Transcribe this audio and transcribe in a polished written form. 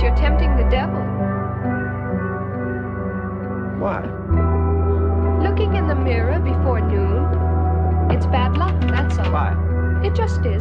you're tempting the devil. Why? Looking in the mirror before noon. It's bad luck, that's all. Why? It just is.